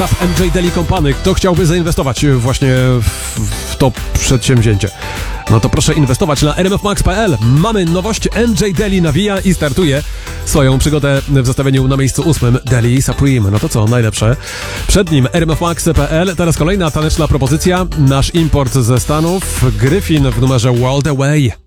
zestaw NJ Daily Company. Kto chciałby zainwestować właśnie w to przedsięwzięcie? No to proszę inwestować na rmfmax.pl. Mamy nowość. NJ Daily nawija i startuje swoją przygodę w zestawieniu na miejscu 8. Daily Supreme. No to co, najlepsze. Przed nim rmfmax.pl. Teraz kolejna taneczna propozycja. Nasz import ze Stanów. Gryfin w numerze World Away.